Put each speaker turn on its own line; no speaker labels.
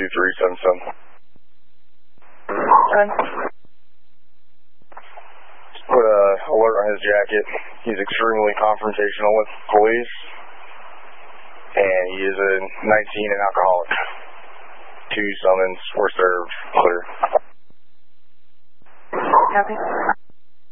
2377. Put a alert on his jacket. He's extremely confrontational with police, and he is a 19 and alcoholic. 2 summons were served. Clear.
Copy.